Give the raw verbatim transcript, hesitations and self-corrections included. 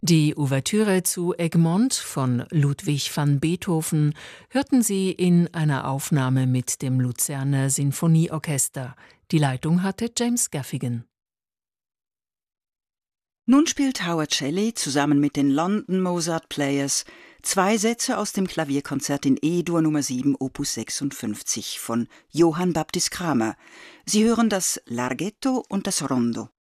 Die Ouvertüre zu Egmont von Ludwig van Beethoven hörten Sie in einer Aufnahme mit dem Luzerner Sinfonieorchester. Die Leitung hatte James Gaffigan. Nun spielt Howard Shelley zusammen mit den London Mozart Players zwei Sätze aus dem Klavierkonzert in E-Dur Nummer sieben Opus sechsundfünfzig von Johann Baptist Cramer. Sie hören das Larghetto und das Rondo.